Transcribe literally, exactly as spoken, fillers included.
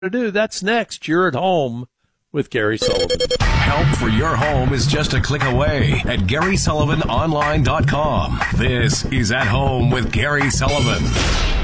to do. That's next. You're at home with Gary Sullivan. Help for your home is just a click away at Gary Sullivan Online dot com. This is At Home with Gary Sullivan.